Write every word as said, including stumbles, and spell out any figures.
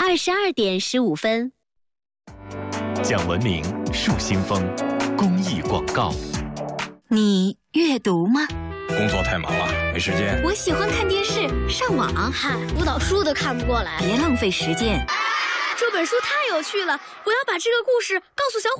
二十二点十五分。 讲文明树新风公益广告。 你阅读吗？ 工作太忙了，没时间。 我喜欢看电视、上网。 嗨，辅导书都看不过来。 别浪费时间。 这本书太有趣了，我要把这个故事告诉小伙